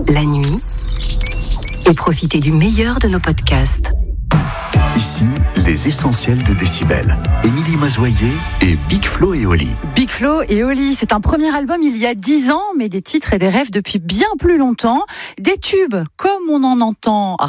la nuit et profitez du meilleur de nos podcasts. Ici, les essentiels de Décibel. Émilie Mazoyer et Big Flo et Oli. Big Flo et Oli, c'est un premier album il y a 10 ans, mais des titres et des rêves depuis bien plus longtemps. Des tubes, comme on en entend